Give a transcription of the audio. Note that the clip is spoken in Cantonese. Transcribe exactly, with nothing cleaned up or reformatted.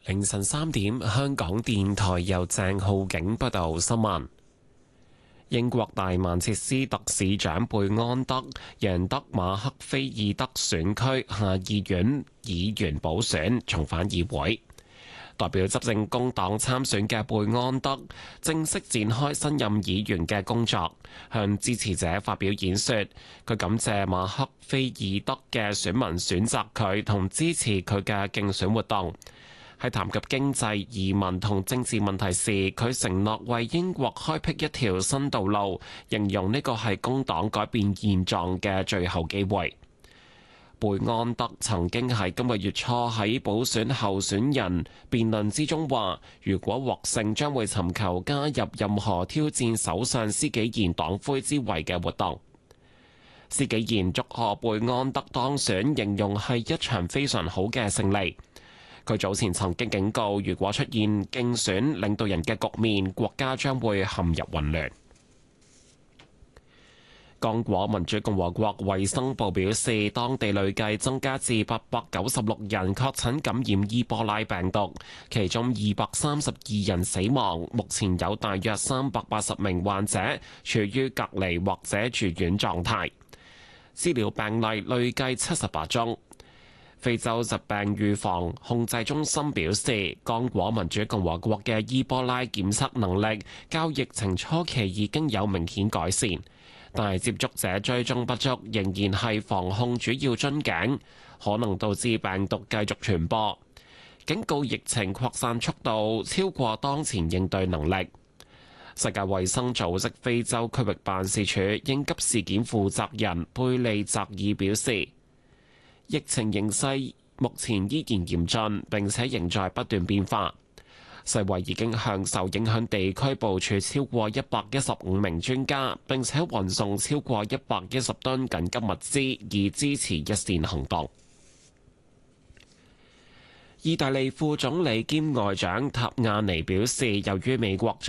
凌晨三點，香港電台由鄭浩景報道新聞。英國大曼徹斯特市長貝安德贏得馬克菲爾德選區下議院議員補選，重返議會。代表執政工黨參選嘅貝安德正式展開新任議員嘅工作，向支持者發表演說。佢感謝馬克菲爾德嘅選民選擇佢同支持佢嘅競選活動。喺談及經濟、移民同政治問題時，佢承諾為英國開闢一條新道路，形容呢個係工黨改變現狀嘅最後機會。貝安德曾經喺今個月初喺補選候選人辯論之中話，如果獲勝，將會尋求加入任何挑戰首相施紀賢黨魁之位嘅活動。施紀賢祝賀貝安德當選，形容係一場非常好嘅勝利。佢早前曾經警告，如果出現競選領導人嘅局面，國家將會陷入混亂。剛果民主共和國衛生部表示，當地累計增加至八百九十六人確診感染伊波拉病毒，其中二百三十二人死亡。目前有大約三百八十名患者處於隔離或者住院狀態。資料病例累計七十八宗。非洲疾病預防控制中心表示，剛果民主共和國嘅伊波拉檢測能力較疫情初期已經有明顯改善，但係接觸者追蹤不足仍然係防控主要樽頸，可能導致病毒繼續傳播。警告疫情擴散速度超過當前應對能力。世界衛生組織非洲區域辦事處應急事件負責人貝利澤爾表示，疫情形勢目前依然嚴峻，並且仍在不斷變化。世衛已經向受影響地區部署超過一百一十五名專家，並且運送超過一百一十噸緊急物資，以支持一線行動。意大利副總理兼外長塔亞尼表示，由於美國